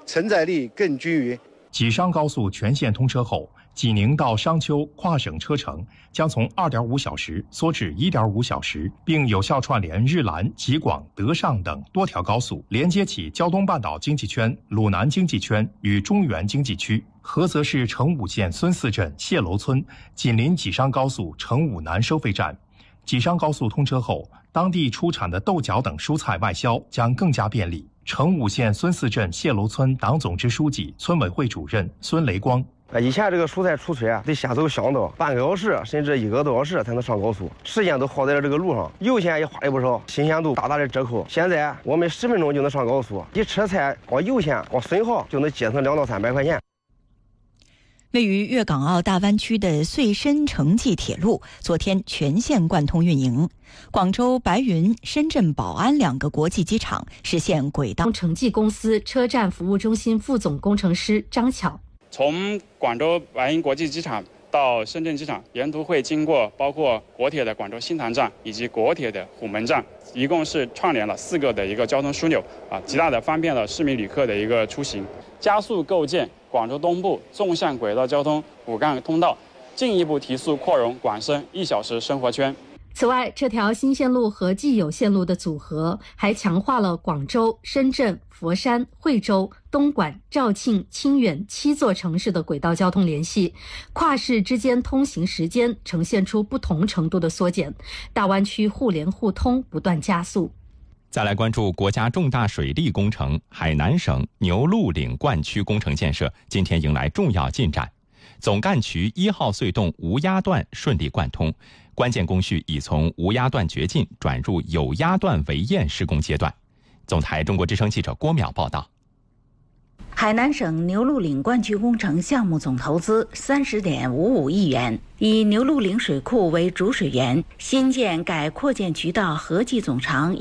承载力更均匀。 济商高速全线通车后，济宁到商丘跨省车程将从2.5小时缩至1.5小时，并有效串联日兰、济广、德尚等多条高速，连接起胶东半岛经济圈、鲁南经济圈与中原经济区。菏泽市成武县孙寺镇谢楼村紧邻济商高速成武南收费站。济商高速通车后，当地出产的豆角等蔬菜外销将更加便利。成武县孙寺镇谢楼村党总支书记、村委会主任孙雷光。 以前这个蔬菜出村得先走乡道，半个小时甚至1个多小时才能上高速，时间都耗在了这个路上，油钱也花了不少，新鲜度大大的折扣。现在我们10分钟就能上高速，一车菜光油钱光损耗就能节省200到300块钱。 位于粤港澳大湾区的穗深城际铁路昨天全线贯通运营，广州白云、深圳宝安2个国际机场实现轨道。 城际公司车站服务中心副总工程师张巧， 从广州白云国际机场到深圳机场，沿途会经过包括国铁的广州新塘站以及国铁的虎门站，一共是串联了4个的一个交通枢纽极大的方便了市民旅客的一个出行，加速构建广州东部纵向轨道交通骨干通道，进一步提速扩容广深1小时生活圈。 此外，这条新线路和既有线路的组合还强化了广州、深圳、佛山、惠州、东莞、肇庆、清远7座城市的轨道交通联系，跨市之间通行时间呈现出不同程度的缩减，大湾区互联互通不断加速。 再来关注国家重大水利工程海南省牛鹿岭灌区工程建设今天迎来重要进展，总干渠1号隧洞无压段顺利贯通，关键工序已从无压段掘进转入有压段围堰施工阶段。总台中国之声记者郭淼报道。 海南省牛鹿岭灌区工程项目总投资30.55亿元，以牛鹿岭水库为主水源，新建改扩建渠道合计总长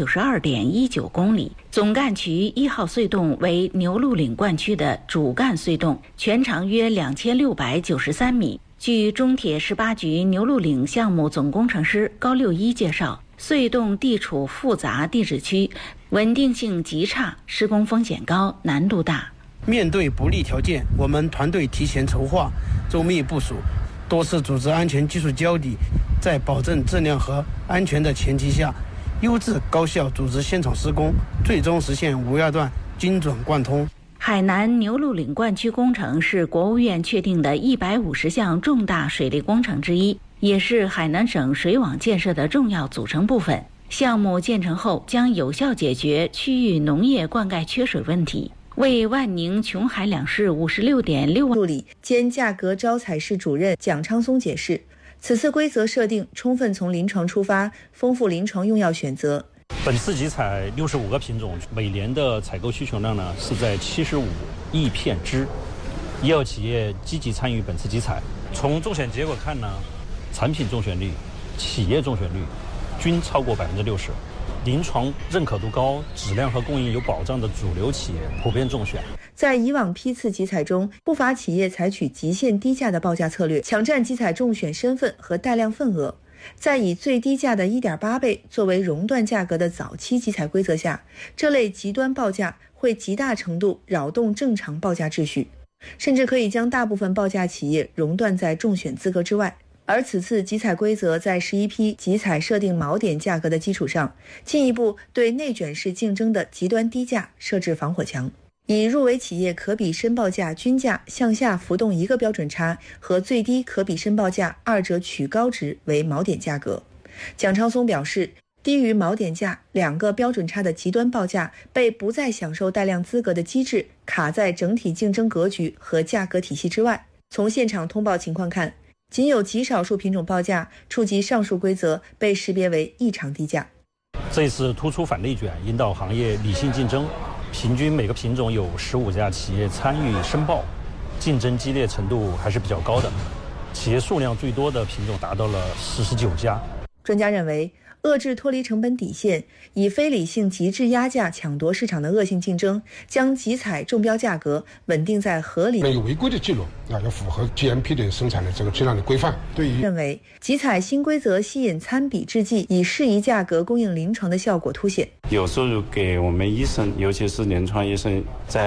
192.19公里。总干渠1号隧洞为牛鹿岭灌区的主干隧洞，全长约2693米。据中铁18局牛鹿岭项目总工程师高六一介绍，隧洞地处复杂地质区，稳定性极差，施工风险高，难度大。 面对不利条件，我们团队提前筹划，周密部署，多次组织安全技术交底，在保证质量和安全的前提下，优质高效组织现场施工，最终实现无压段精准贯通。 海南牛鹿岭灌区工程是国务院确定的150项重大水利工程之一，也是海南省水网建设的重要组成部分。项目建成后将有效解决区域农业灌溉缺水问题，为万宁琼海2市56.6万助理兼价格招采室主任蒋昌松解释，此次规则设定充分从临床出发，丰富临床用药选择。 本次集采65个品种，每年的采购需求量呢是在75亿片枝。医药企业积极参与本次集采。从中选结果看呢，产品中选率、企业中选率均超过60%，临床认可度高、质量和供应有保障的主流企业普遍中选。 在以往批次集采中，不乏企业采取极限低价的报价策略，抢占集采中选身份和带量份额。在以最低价的 1.8 倍作为熔断价格的早期集采规则下，这类极端报价会极大程度扰动正常报价秩序，甚至可以将大部分报价企业熔断在中选资格之外。而此次集采规则在11批集采设定锚点价格的基础上，进一步对内卷式竞争的极端低价设置防火墙，以入围企业可比申报价均价向下浮动1个标准差和最低可比申报价2者取高值为锚点价格。蒋昌松表示，低于锚点价2个标准差的极端报价被不再享受带量资格的机制卡在整体竞争格局和价格体系之外。从现场通报情况看，仅有极少数品种报价触及上述规则被识别为异常低价。 这一次突出反内卷，引导行业理性竞争，平均每个品种有15家企业参与申报，竞争激烈程度还是比较高的，企业数量最多的品种达到了49家。 专家认为，遏制脱离成本底线，以非理性极致压价抢夺市场的恶性竞争，将集采中标价格稳定在合理。 有违规的记录要符合 GMP 的生产的这个质量的规范。对于认为集采新规则吸引参比制剂，以适宜价格供应临床的效果凸显。 有收入给我们医生，尤其是临床医生在